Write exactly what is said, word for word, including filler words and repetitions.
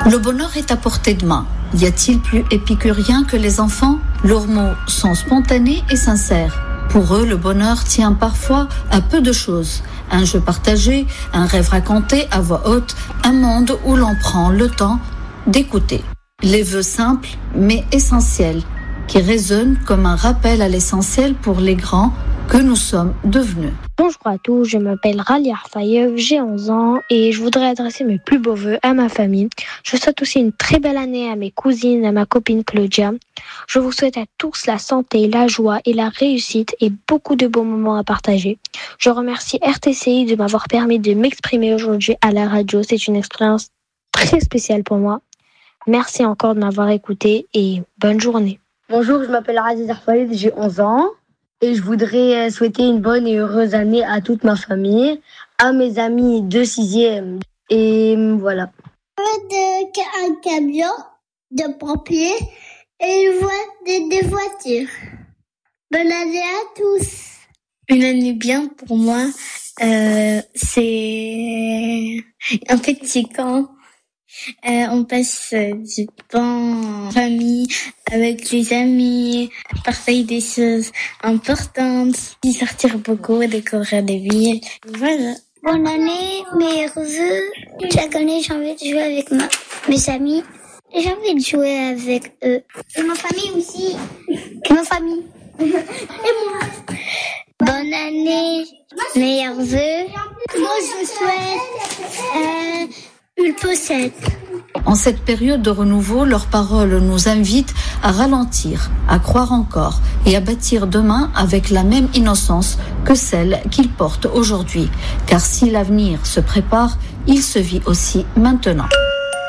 Le bonheur est à portée de main. Y a-t-il plus épicurien que les enfants ? Leurs mots sont spontanés et sincères. Pour eux, le bonheur tient parfois à peu de choses. Un jeu partagé, un rêve raconté à voix haute, un monde où l'on prend le temps d'écouter. Les vœux simples, mais essentiels, qui résonnent comme un rappel à l'essentiel pour les grands que nous sommes devenus. Bonjour à tous, je m'appelle Ralia Arfayev, j'ai onze ans et je voudrais adresser mes plus beaux vœux à ma famille. Je souhaite aussi une très belle année à mes cousines, à ma copine Claudia. Je vous souhaite à tous la santé, la joie et la réussite et beaucoup de beaux moments à partager. Je remercie R T C I de m'avoir permis de m'exprimer aujourd'hui à la radio. C'est une expérience très spéciale pour moi. Merci encore de m'avoir écouté et bonne journée. Bonjour, je m'appelle Radia Arfayev, j'ai onze ans. Et je voudrais souhaiter une bonne et heureuse année à toute ma famille, à mes amis de sixième. Et voilà. De, un camion, de pompiers et une voie, des, des voitures. Bonne année à tous. Une année bien pour moi, euh, c'est un petit camp. Euh, on passe du temps en famille, avec les amis, partager des choses importantes, sortir beaucoup, découvrir des villes. Voilà. Bonne année, meilleurs vœux. Chaque année, j'ai envie de jouer avec ma, mes amis. J'ai envie de jouer avec eux. Et ma famille aussi. Et ma famille. Et moi. Bonne année, meilleurs vœux. Moi, je souhaite euh, une poussette. En cette période de renouveau, leurs paroles nous invitent à ralentir, à croire encore et à bâtir demain avec la même innocence que celle qu'ils portent aujourd'hui. Car si l'avenir se prépare, il se vit aussi maintenant.